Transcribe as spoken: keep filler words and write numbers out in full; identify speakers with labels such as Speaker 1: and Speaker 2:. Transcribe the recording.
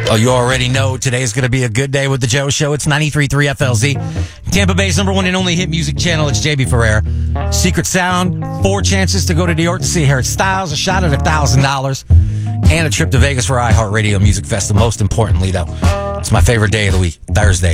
Speaker 1: Oh, you already know today's going to be a good day with the Joe Show. It's ninety-three point three F L Z. Tampa Bay's number one and only hit music channel. It's J B Ferrer. Secret Sound, four chances to go to New York to see Harry Styles, a shot at one thousand dollars, and a trip to Vegas for iHeartRadio Music Festival. Most importantly, though, it's my favorite day of the week, Thursday.